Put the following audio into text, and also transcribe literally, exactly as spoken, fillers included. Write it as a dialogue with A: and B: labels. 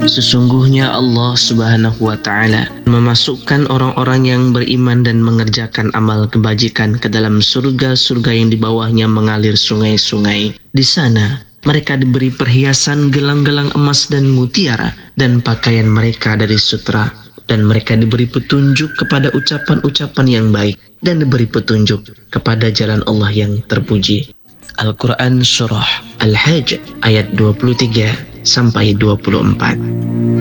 A: Sesungguhnya Allah Subhanahu wa Ta'ala memasukkan orang-orang yang beriman dan mengerjakan amal kebajikan ke dalam surga-surga yang di bawahnya mengalir sungai-sungai. Di sana mereka diberi perhiasan gelang-gelang emas dan mutiara, dan pakaian mereka dari sutra, dan mereka diberi petunjuk kepada ucapan-ucapan yang baik, dan diberi petunjuk kepada jalan Allah yang terpuji. Al-Quran Surah Al-Hajj ayat dua puluh tiga sampai dua puluh empat.